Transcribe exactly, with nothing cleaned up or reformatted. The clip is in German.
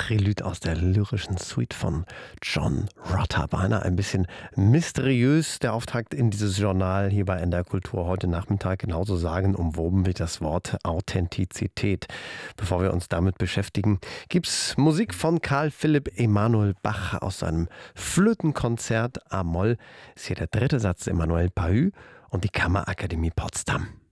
Prälude aus der lyrischen Suite von John Rutter. Beinahe ein bisschen mysteriös der Auftakt in dieses Journal hier bei N D R Kultur heute Nachmittag. Genauso sagen umwoben wird das Wort Authentizität. Bevor wir uns damit beschäftigen, gibt's Musik von Karl Philipp Emanuel Bach aus seinem Flötenkonzert A-Moll. Ist hier der dritte Satz Emanuel Pahü und die Kammerakademie Potsdam.